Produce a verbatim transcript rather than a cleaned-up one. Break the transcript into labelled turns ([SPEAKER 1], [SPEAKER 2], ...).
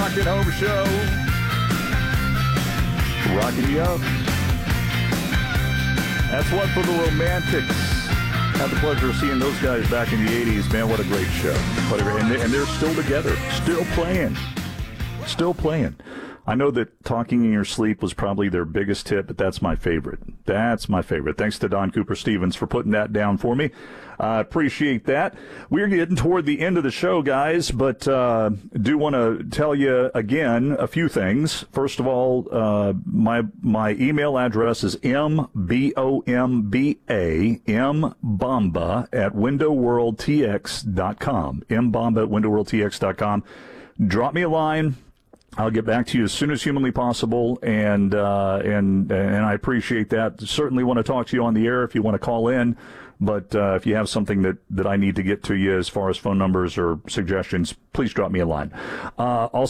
[SPEAKER 1] Rockin' Home Show. Rockin' you up. That's one for the Romantics. Had the pleasure of seeing those guys back in the eighties. Man, what a great show. Whatever. And, they, and they're still together, still playing, still playing. I know that Talking in Your Sleep was probably their biggest hit, but that's my favorite. That's my favorite. Thanks to Don Cooper Stevens for putting that down for me. I uh, appreciate that. We're getting toward the end of the show, guys, but uh, do want to tell you again a few things. First of all, uh, my my email address is m b o m b a m bomba at window world t x dot com. mbomba at window world t x dot com. Drop me a line. I'll get back to you as soon as humanly possible, and uh, and and I appreciate that. Certainly want to talk to you on the air if you want to call in, but uh, if you have something that, that I need to get to you as far as phone numbers or suggestions, please drop me a line. Uh, also